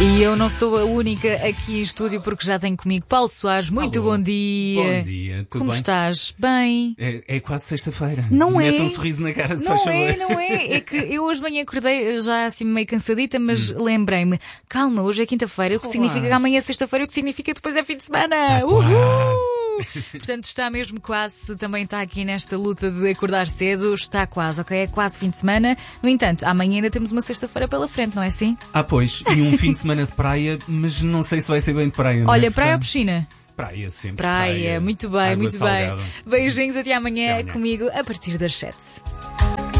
E eu não sou a única aqui em estúdio porque já tenho comigo Paulo Soares. Muito Alô. bom dia. Bom dia, tudo Como bem? estás? Bem? É quase sexta-feira. Não é? Mete um sorriso na cara, se Não faz favor. é, não é. É que eu hoje de manhã acordei já assim meio cansadita, mas lembrei-me, calma, hoje é quinta-feira, o que significa que amanhã é sexta-feira, o que significa que depois é fim de semana. Portanto, está mesmo quase, também está aqui nesta luta de acordar cedo, está quase, ok? É quase fim de semana. No entanto, amanhã ainda temos uma sexta-feira pela frente, não é assim? Ah, pois, e um fim de semana de praia, mas não sei se vai ser bem de praia, não é? Olha, praia ou Portanto, piscina? praia sempre. Praia, muito bem, água muito salgada. bem. Beijinhos, até amanhã Até amanhã. comigo a partir das 7.